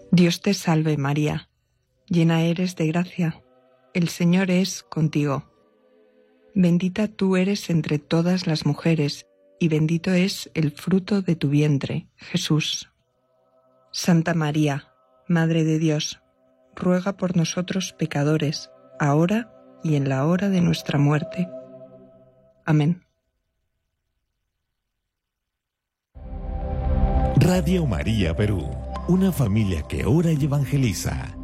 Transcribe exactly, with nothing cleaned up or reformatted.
Dios te salve María, llena eres de gracia, el Señor es contigo. Bendita tú eres entre todas las mujeres, y bendito es el fruto de tu vientre, Jesús. Santa María, Madre de Dios, ruega por nosotros pecadores, ahora y en la hora de nuestra muerte. Amén. Radio María Perú, una familia que ora y evangeliza.